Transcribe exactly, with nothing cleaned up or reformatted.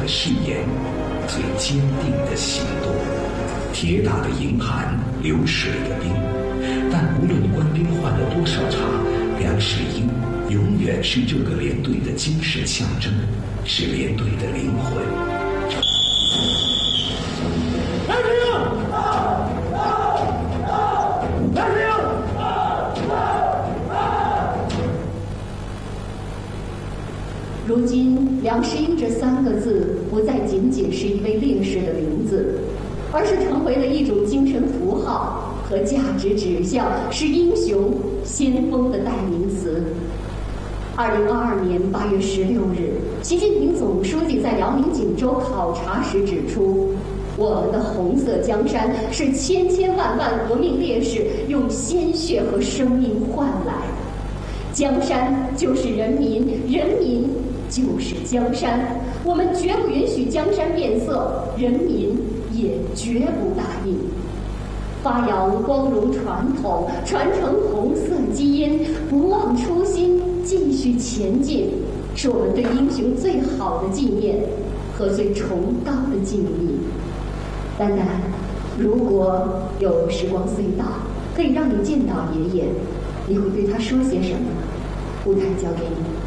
的誓言，最坚定的行动。铁打的营盘，流水的兵。但无论官兵换了多少茬，梁士英永远是这个连队的精神象征，是连队的灵魂。 来人呀！来人呀！ 如今，梁士英这三个字不再仅仅是一位烈士的名字，而是成为了一种精神符号和价值指向，是英雄先锋的代名词。二零二二年八月十六日，习近平总书记在辽宁锦州考察时指出，我们的红色江山是千千万万革命烈士用鲜血和生命换来，江山就是人民，人民就是江山，我们绝不允许江山变色，人民也绝不答应。发扬光荣传统，传承红色基因，不忘初心，继续前进，是我们对英雄最好的纪念和最崇高的敬意。丹丹，如果有时光隧道可以让你见到爷爷，你会对他说些什么呢？舞台交给你。